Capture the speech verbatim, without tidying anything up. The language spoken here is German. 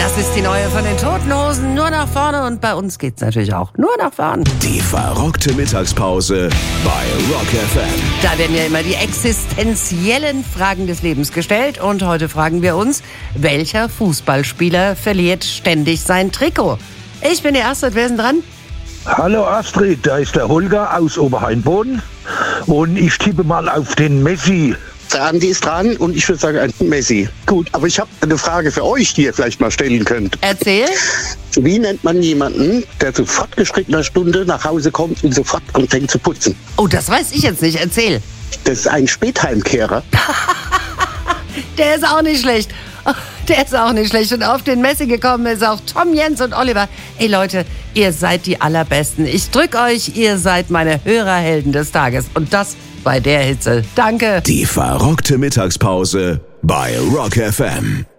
Das ist die neue von den Toten Hosen. Nur nach vorne, und bei uns geht's natürlich auch nur nach vorne. Die verrockte Mittagspause bei Rock F M. Da werden ja immer die existenziellen Fragen des Lebens gestellt. Und heute fragen wir uns, welcher Fußballspieler verliert ständig sein Trikot? Ich bin die Erste, wer ist denn dran? Hallo Astrid, da ist der Holger aus Oberhainboden und ich tippe mal auf den Messi. Der Andi ist dran und ich würde sagen ein Messi. Gut, aber ich habe eine Frage für euch, die ihr vielleicht mal stellen könnt. Erzähl. Wie nennt man jemanden, der zu fortgeschrittener Stunde nach Hause kommt und sofort anfängt zu putzen? Oh, das weiß ich jetzt nicht. Erzähl. Das ist ein Spätheimkehrer. Der ist auch nicht schlecht. Der ist auch nicht schlecht. Und auf den Messi gekommen ist auch Tom, Jens und Oliver. Ey Leute, ihr seid die Allerbesten. Ich drück euch, ihr seid meine Hörerhelden des Tages. Und das bei der Hitze. Danke. Die verrockte Mittagspause bei Rock F M.